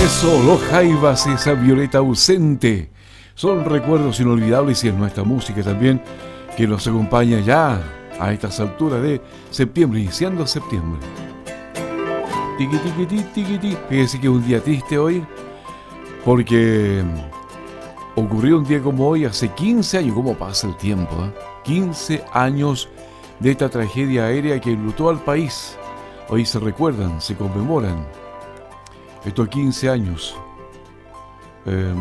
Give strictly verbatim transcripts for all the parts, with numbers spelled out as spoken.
Eso, los Jaivas, esa violeta ausente. Son recuerdos inolvidables y es nuestra música también que nos acompaña ya a estas alturas de septiembre, iniciando septiembre. Tiqui, tiqui, tiqui, tiqui, tiqui. Fíjese que es un día triste hoy porque ocurrió un día como hoy hace quince años. ¿Cómo pasa el tiempo? ¿eh? quince años de esta tragedia aérea que enlutó al país. Hoy se recuerdan, se conmemoran estos quince años. Eh,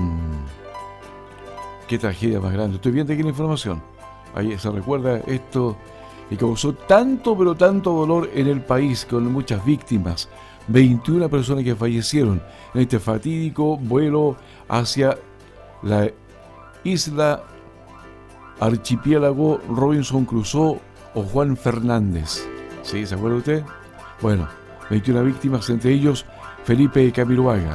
qué tragedia más grande. Estoy viendo aquí la información. Ahí se recuerda esto que causó tanto, pero tanto dolor en el país, con muchas víctimas. veintiuna personas que fallecieron en este fatídico vuelo hacia la isla archipiélago Robinson Crusoe o Juan Fernández. ¿Sí? ¿Se acuerda usted? Bueno, veintiuna víctimas, entre ellos Felipe Camiroaga.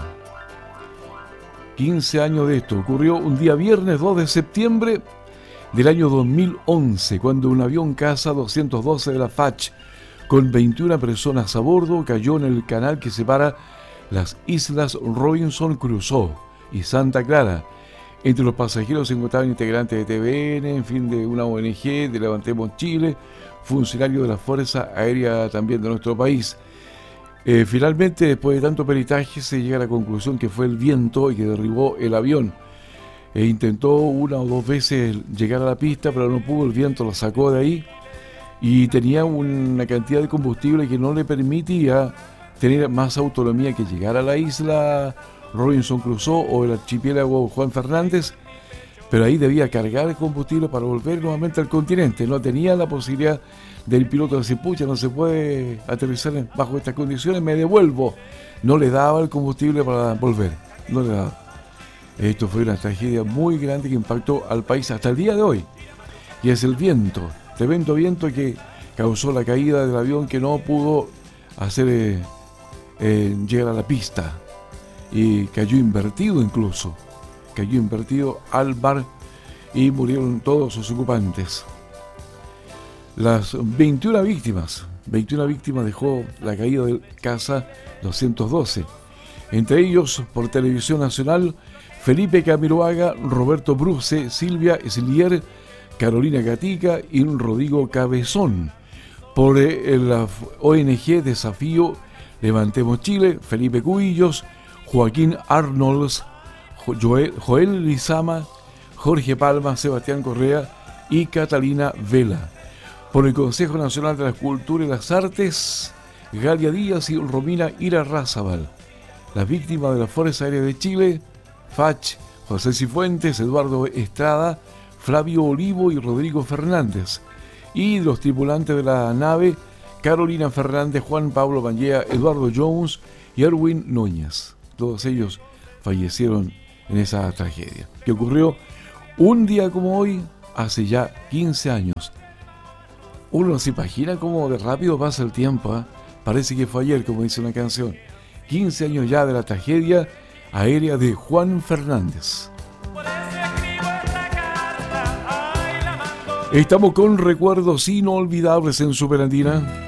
quince años de esto. Ocurrió un día viernes dos de septiembre del año dos mil once, cuando un avión Casa doscientos doce de la F A C con veintiuna personas a bordo cayó en el canal que separa las islas Robinson Crusoe y Santa Clara. Entre los pasajeros se encontraban integrantes de T V N, en fin, de una O N G, de Levantemos Chile, funcionarios de la Fuerza Aérea también de nuestro país. Eh, finalmente, después de tanto peritaje, se llega a la conclusión que fue el viento y que derribó el avión. E intentó una o dos veces llegar a la pista, pero no pudo, el viento lo sacó de ahí y tenía una cantidad de combustible que no le permitía tener más autonomía que llegar a la isla Robinson Crusoe o el archipiélago Juan Fernández, pero ahí debía cargar el combustible para volver nuevamente al continente. No tenía la posibilidad del piloto de decir, pucha, no se puede aterrizar bajo estas condiciones, me devuelvo. No le daba el combustible para volver, no le daba. Esto fue una tragedia muy grande que impactó al país hasta el día de hoy. Y es el viento, tremendo viento que causó la caída del avión, que no pudo hacer eh, eh, llegar a la pista. Y cayó invertido incluso. Cayó invertido al mar y murieron todos sus ocupantes. Las veintiuna víctimas, veintiuna víctimas dejó la caída del Casa doscientos doce. Entre ellos, por Televisión Nacional, Felipe Camiroaga, Roberto Bruce, Silvia Slier, Carolina Gatica y Rodrigo Cabezón. Por eh, la O N G Desafío Levantemos Chile, Felipe Cubillos, Joaquín Arnolds, Joel, Joel Lizama, Jorge Palma, Sebastián Correa y Catalina Vela. Por el Consejo Nacional de la Cultura y las Artes, Galia Díaz y Romina Irarrázaval. Las víctimas de la Fuerza Aérea de Chile, F A C, José Cifuentes, Eduardo Estrada, Flavio Olivo y Rodrigo Fernández. Y los tripulantes de la nave, Carolina Fernández, Juan Pablo Bangea, Eduardo Jones y Erwin Núñez. Todos ellos fallecieron en esa tragedia, que ocurrió un día como hoy, hace ya quince años. Uno no se imagina cómo de rápido pasa el tiempo, ¿eh? Parece que fue ayer, como dice una canción. quince años ya de la tragedia aérea de Juan Fernández. Estamos con recuerdos inolvidables en Superandina.